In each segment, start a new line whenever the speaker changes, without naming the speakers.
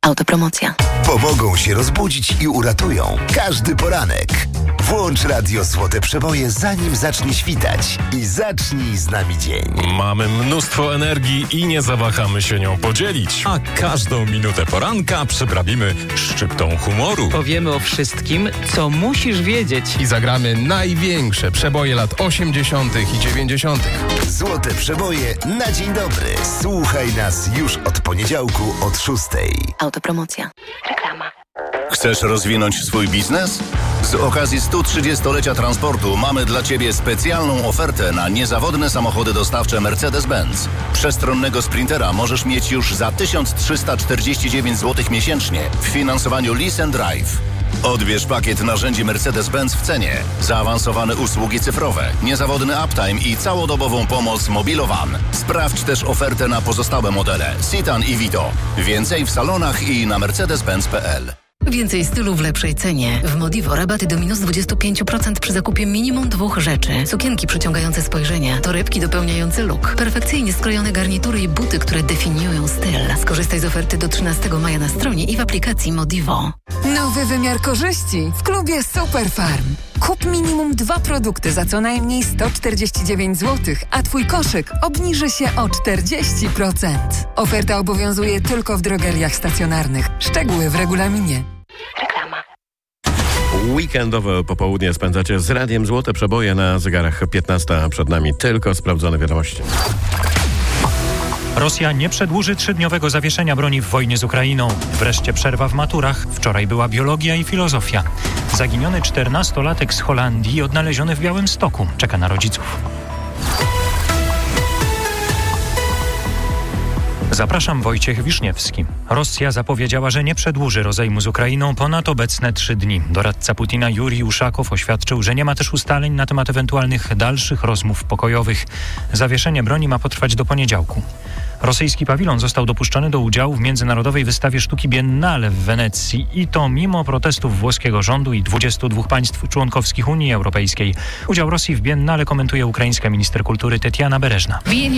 Autopromocja.
Pomogą się rozbudzić i uratują każdy poranek. Włącz radio Złote Przeboje, zanim zacznie świtać i zacznij z nami dzień.
Mamy mnóstwo energii i nie zawahamy się nią podzielić.
A każdą minutę poranka przyprawimy szczyptą humoru.
Powiemy o wszystkim, co musisz wiedzieć.
I zagramy największe przeboje lat 80. i 90.
Złote Przeboje na dzień dobry. Słuchaj nas już od poniedziałku od 6.
Autopromocja. Reklama.
Chcesz rozwinąć swój biznes? Z okazji 130-lecia transportu mamy dla Ciebie specjalną ofertę na niezawodne samochody dostawcze Mercedes-Benz. Przestronnego Sprintera możesz mieć już za 1349 zł miesięcznie w finansowaniu Lease and Drive. Odbierz pakiet narzędzi Mercedes-Benz w cenie, zaawansowane usługi cyfrowe, niezawodny uptime i całodobową pomoc Mobilowan. Sprawdź też ofertę na pozostałe modele Citan i Vito. Więcej w salonach i na mercedes-benz.pl.
Więcej stylu w lepszej cenie. W Modivo rabaty do minus 25% przy zakupie minimum 2 rzeczy. Sukienki przyciągające spojrzenia, torebki dopełniające look, perfekcyjnie skrojone garnitury i buty, które definiują styl. Skorzystaj z oferty do 13 maja na stronie i w aplikacji Modivo.
Nowy wymiar korzyści w klubie Superfarm. Kup minimum 2 produkty za co najmniej 149 zł, a Twój koszyk obniży się o 40%. Oferta obowiązuje tylko w drogeriach stacjonarnych. Szczegóły w regulaminie.
Reklama.
Weekendowe popołudnie spędzacie z Radiem Złote Przeboje na zegarach 15. Przed nami tylko sprawdzone wiadomości.
Rosja nie przedłuży 3-dniowego zawieszenia broni w wojnie z Ukrainą. Wreszcie przerwa w maturach. Wczoraj była biologia i filozofia. Zaginiony 14-latek z Holandii odnaleziony w Białymstoku. Czeka na rodziców. Zapraszam, Wojciech Wiszniewski. Rosja zapowiedziała, że nie przedłuży rozejmu z Ukrainą ponad obecne 3 dni. Doradca Putina Jurij Uszakow oświadczył, że nie ma też ustaleń na temat ewentualnych dalszych rozmów pokojowych. Zawieszenie broni ma potrwać do poniedziałku. Rosyjski pawilon został dopuszczony do udziału w międzynarodowej wystawie sztuki Biennale w Wenecji i to mimo protestów włoskiego rządu i 22 państw członkowskich Unii Europejskiej. Udział Rosji w Biennale komentuje ukraińska minister kultury Tetiana Bereżna.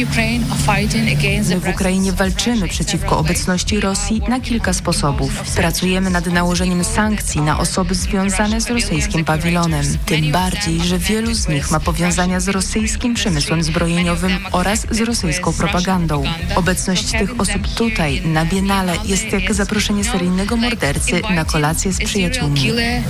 My w Ukrainie walczymy przeciwko obecności Rosji na kilka sposobów. Pracujemy nad nałożeniem sankcji na osoby związane z rosyjskim pawilonem. Tym bardziej, że wielu z nich ma powiązania z rosyjskim przemysłem zbrojeniowym oraz z rosyjską propagandą. Obecność tych osób tutaj, na Biennale, jest jak zaproszenie seryjnego mordercy na kolację z przyjaciółmi.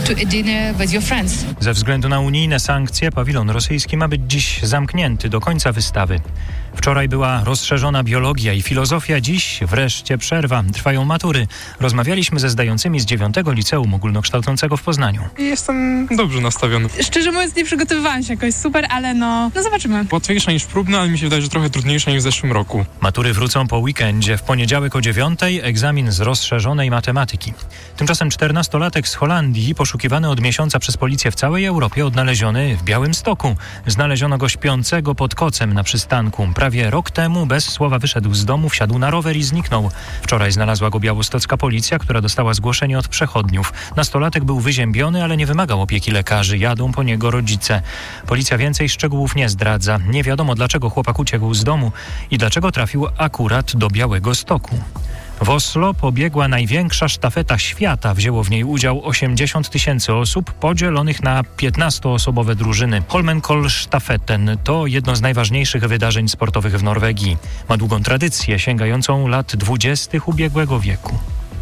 Ze względu na unijne sankcje pawilon rosyjski ma być dziś zamknięty do końca wystawy. Wczoraj była rozszerzona biologia i filozofia, dziś wreszcie przerwa. Trwają matury. Rozmawialiśmy ze zdającymi z 9. Liceum Ogólnokształcącego w Poznaniu.
Jestem dobrze nastawiony.
Szczerze mówiąc, nie przygotowywałam się jakoś super, ale no zobaczymy.
Łatwiejsza niż próbna, ale mi się wydaje, że trochę trudniejsza niż w zeszłym roku.
Matury wrócą po weekendzie. W poniedziałek o 9 egzamin z rozszerzonej matematyki. Tymczasem 14-latek z Holandii, poszukiwany od miesiąca przez policję w całej Europie, odnaleziony w Białymstoku. Znaleziono go śpiącego pod kocem na przystanku. Prawie rok temu bez słowa wyszedł z domu, wsiadł na rower i zniknął. Wczoraj znalazła go białostocka policja, która dostała zgłoszenie od przechodniów. Nastolatek był wyziębiony, ale nie wymagał opieki lekarzy. Jadą po niego rodzice. Policja więcej szczegółów nie zdradza. Nie wiadomo, dlaczego chłopak uciekł z domu i dlaczego trafił akurat do Białegostoku. W Oslo pobiegła największa sztafeta świata. Wzięło w niej udział 80 000 osób podzielonych na 15-osobowe drużyny. Holmenkollstafetten to jedno z najważniejszych wydarzeń sportowych w Norwegii. Ma długą tradycję sięgającą lat 20. ubiegłego wieku.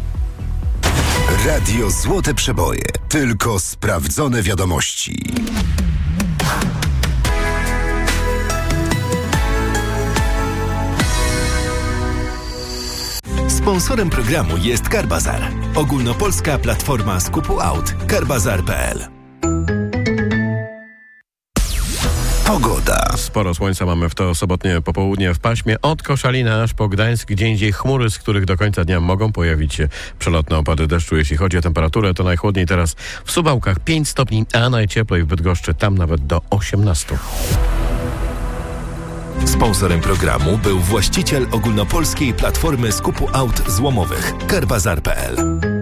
Radio Złote Przeboje. Tylko sprawdzone wiadomości. Sponsorem programu jest Carbazar. Ogólnopolska platforma skupu aut. Carbazar.pl. Pogoda.
Sporo słońca mamy w to sobotnie popołudnie w paśmie od Koszalina aż po Gdańsk. Gdzie indziej chmury, z których do końca dnia mogą pojawić się przelotne opady deszczu. Jeśli chodzi o temperaturę, to najchłodniej teraz w Suwałkach 5 stopni, a najcieplej w Bydgoszczy, tam nawet do 18.
Sponsorem programu był właściciel ogólnopolskiej platformy skupu aut złomowych Carbazar.pl.